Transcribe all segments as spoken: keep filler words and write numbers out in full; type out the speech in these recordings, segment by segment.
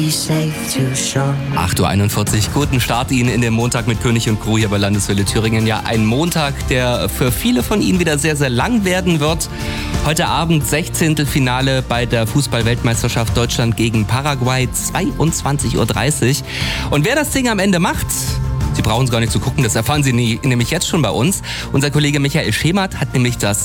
acht Uhr einundvierzig, guten Start Ihnen in den Montag mit König und Crew hier bei Landeswelle Thüringen. Ja, ein Montag, der für viele von Ihnen wieder sehr, sehr lang werden wird. Heute Abend sechzehnte Finale bei der Fußball-Weltmeisterschaft Deutschland gegen Paraguay, zweiundzwanzig Uhr dreißig. Und wer das Ding am Ende macht, Sie brauchen es gar nicht zu gucken, das erfahren Sie nie, nämlich jetzt schon bei uns. Unser Kollege Michael Schemert hat nämlich das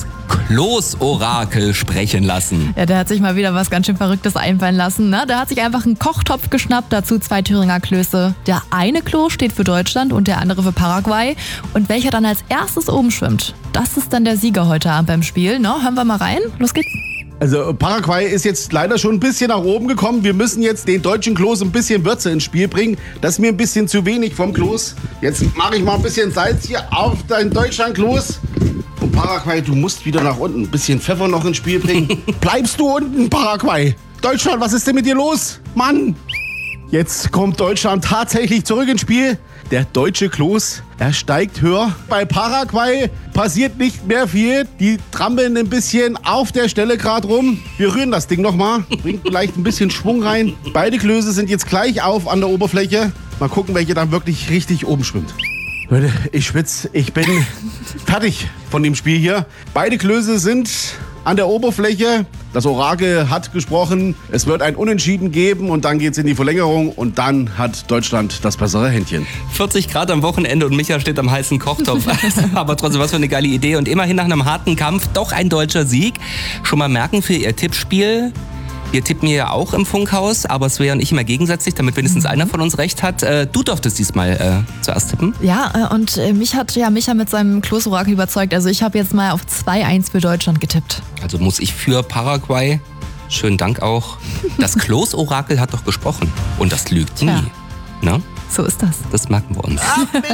Kloß-Orakel sprechen lassen. Ja, der hat sich mal wieder was ganz schön Verrücktes einfallen lassen. Ne? Der hat sich einfach einen Kochtopf geschnappt, dazu zwei Thüringer Klöße. Der eine Klo steht für Deutschland und der andere für Paraguay. Und welcher dann als erstes oben schwimmt, das ist dann der Sieger heute Abend beim Spiel. Ne? Hören wir mal rein, los geht's. Also Paraguay ist jetzt leider schon ein bisschen nach oben gekommen. Wir müssen jetzt den deutschen Kloß ein bisschen Würze ins Spiel bringen. Das ist mir ein bisschen zu wenig vom Kloß. Jetzt mache ich mal ein bisschen Salz hier auf dein Deutschland-Kloß. Und Paraguay, du musst wieder nach unten. Ein bisschen Pfeffer noch ins Spiel bringen. Bleibst du unten, Paraguay? Deutschland, was ist denn mit dir los? Mann! Jetzt kommt Deutschland tatsächlich zurück ins Spiel. Der deutsche Kloß, er steigt höher. Bei Paraguay passiert nicht mehr viel. Die trampeln ein bisschen auf der Stelle gerade rum. Wir rühren das Ding nochmal. Bringt vielleicht ein bisschen Schwung rein. Beide Klöße sind jetzt gleich auf an der Oberfläche. Mal gucken, welche dann wirklich richtig oben schwimmt. Leute, ich schwitze. Ich bin fertig von dem Spiel hier. Beide Klöße sind an der Oberfläche. Das Orakel hat gesprochen. Es wird ein Unentschieden geben und dann geht's in die Verlängerung und dann hat Deutschland das bessere Händchen. vierzig Grad am Wochenende und Micha steht am heißen Kochtopf. Aber trotzdem, was für eine geile Idee. Und immerhin nach einem harten Kampf doch ein deutscher Sieg. Schon mal merken für Ihr Tippspiel. Wir tippen ja auch im Funkhaus, aber es wäre nicht immer gegensätzlich, damit wenigstens mhm. einer von uns recht hat. Äh, du durftest diesmal äh, zuerst tippen. Ja, und äh, mich hat ja Micha mit seinem Kloß-Orakel überzeugt. Also ich habe jetzt mal auf zwei eins für Deutschland getippt. Also muss ich für Paraguay. Schönen Dank auch. Das Kloß-Orakel hat doch gesprochen. Und das lügt nie. Ja. Ne? So ist das. Das merken wir uns.